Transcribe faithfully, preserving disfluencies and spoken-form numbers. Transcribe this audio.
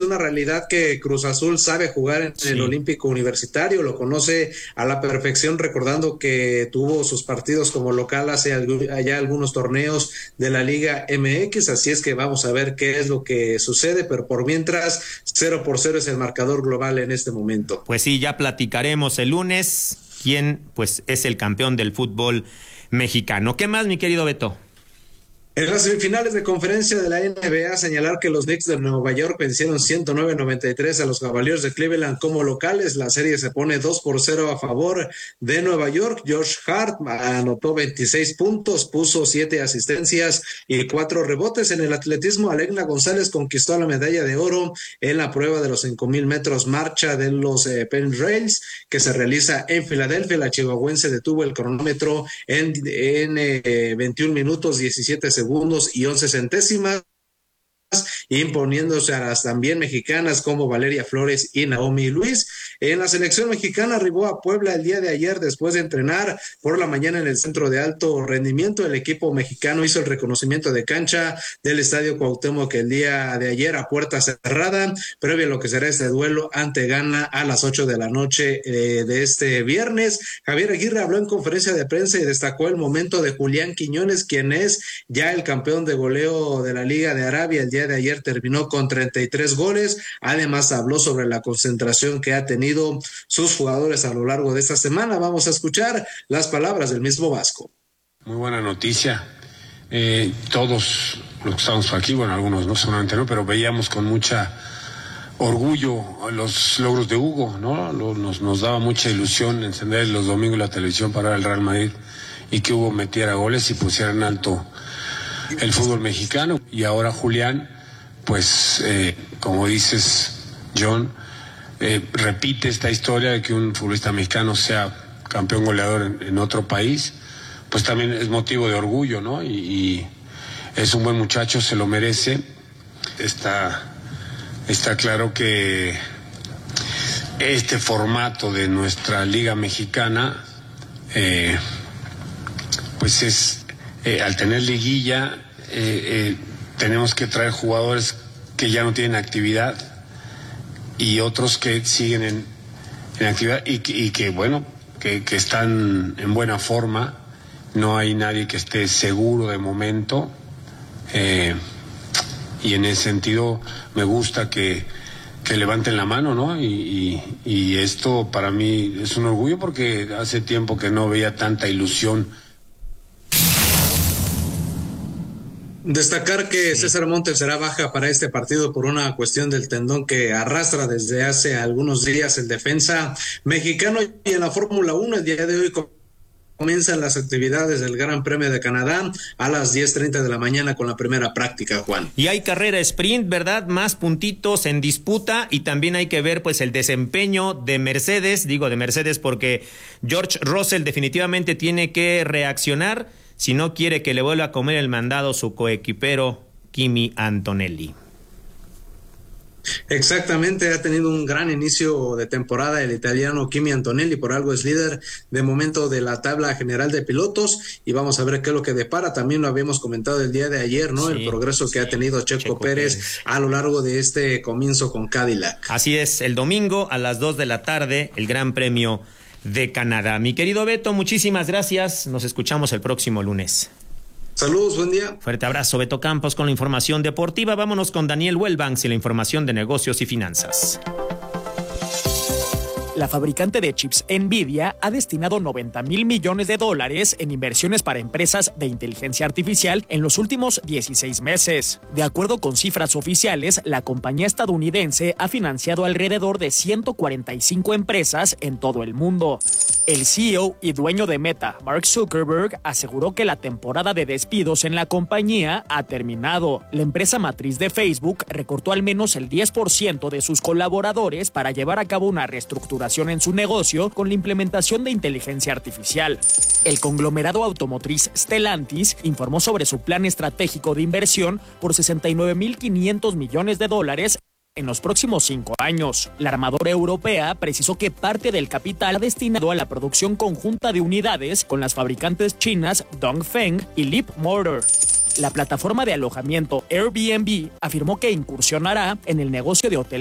una realidad que Cruz Azul sabe jugar en sí. el Olímpico Universitario, lo conoce a la perfección, recordando que tuvo sus partidos como local hace allá algunos torneos de la Liga M X, así es que vamos a ver qué es lo que sucede, pero por mientras cero por cero es el marcador global en este momento. Pues sí, ya platicaremos el lunes quién pues es el campeón del fútbol mexicano. ¿Qué más, mi querido Beto? En las semifinales de conferencia de la N B A, señalar que los Knicks de Nueva York vencieron ciento nueve a noventa y tres a los Cavaliers de Cleveland como locales. La serie se pone dos por cero a favor de Nueva York. Josh Hart anotó veintiséis puntos, puso siete asistencias y cuatro rebotes. En el atletismo, Alegna González conquistó la medalla de oro en la prueba de los cinco mil metros marcha de los eh, Penn Rails, que se realiza en Filadelfia. La chihuahuense detuvo el cronómetro en, en eh, veintiún minutos, diecisiete segundos y once centésimas, imponiéndose a las también mexicanas como Valeria Flores y Naomi Luis. En la selección mexicana arribó a Puebla el día de ayer después de entrenar por la mañana en el centro de alto rendimiento. El equipo mexicano hizo el reconocimiento de cancha del Estadio Cuauhtémoc el día de ayer a puerta cerrada, previo a lo que será este duelo ante Ghana a las ocho de la noche eh, de este viernes. Javier Aguirre habló en conferencia de prensa y destacó el momento de Julián Quiñones, quien es ya el campeón de goleo de la Liga de Arabia. El día de ayer terminó con treinta y tres goles. Además habló sobre la concentración que ha tenido sus jugadores a lo largo de esta semana. Vamos a escuchar las palabras del mismo Vasco. Muy buena noticia. Eh, todos los que estamos aquí, bueno, algunos no, seguramente no, pero veíamos con mucha orgullo los logros de Hugo, ¿no? Nos, nos daba mucha ilusión encender los domingos la televisión para el Real Madrid y que Hugo metiera goles y pusiera en alto el fútbol mexicano. Y ahora Julián, pues eh, como dices, John, eh, repite esta historia de que un futbolista mexicano sea campeón goleador en, en otro país, pues también es motivo de orgullo, ¿no? Y, y es un buen muchacho, se lo merece. Está, está claro que este formato de nuestra Liga Mexicana, eh, pues es, eh, al tener liguilla, eh, eh, tenemos que traer jugadores que ya no tienen actividad y otros que siguen en, en actividad y, y que, bueno, que, que están en buena forma. No hay nadie que esté seguro de momento. Eh, y en ese sentido me gusta que, que levanten la mano, ¿no? Y, y, y esto para mí es un orgullo porque hace tiempo que no veía tanta ilusión. Destacar que sí. César Montes será baja para este partido por una cuestión del tendón que arrastra desde hace algunos días el defensa mexicano. Y en la Fórmula uno el día de hoy comienzan las actividades del Gran Premio de Canadá a las diez treinta de la mañana con la primera práctica, Juan. Y hay carrera sprint, ¿verdad? Más puntitos en disputa y también hay que ver pues el desempeño de Mercedes, digo de Mercedes porque George Russell definitivamente tiene que reaccionar si no quiere que le vuelva a comer el mandado su coequipero Kimi Antonelli. Exactamente, ha tenido un gran inicio de temporada el italiano Kimi Antonelli, por algo es líder de momento de la tabla general de pilotos y vamos a ver qué es lo que depara. También lo habíamos comentado el día de ayer, ¿no? Sí, el progreso sí, que ha tenido Checo, Checo Pérez, Pérez a lo largo de este comienzo con Cadillac. Así es, el domingo a las dos de la tarde, el Gran Premio de Canadá. Mi querido Beto, muchísimas gracias. Nos escuchamos el próximo lunes. Saludos, buen día. Fuerte abrazo, Beto Campos con la información deportiva. Vámonos con Daniel Wellbanks y la información de negocios y finanzas. La fabricante de chips Nvidia ha destinado noventa mil millones de dólares en inversiones para empresas de inteligencia artificial en los últimos dieciséis meses. De acuerdo con cifras oficiales, la compañía estadounidense ha financiado alrededor de ciento cuarenta y cinco empresas en todo el mundo. El C E O y dueño de Meta, Mark Zuckerberg, aseguró que la temporada de despidos en la compañía ha terminado. La empresa matriz de Facebook recortó al menos el diez por ciento de sus colaboradores para llevar a cabo una reestructuración en su negocio con la implementación de inteligencia artificial. El conglomerado automotriz Stellantis informó sobre su plan estratégico de inversión por sesenta y nueve mil quinientos millones de dólares en los próximos cinco años. La armadora europea precisó que parte del capital ha destinado a la producción conjunta de unidades con las fabricantes chinas Dongfeng y Leapmotor. La plataforma de alojamiento Airbnb afirmó que incursionará en el negocio de hotel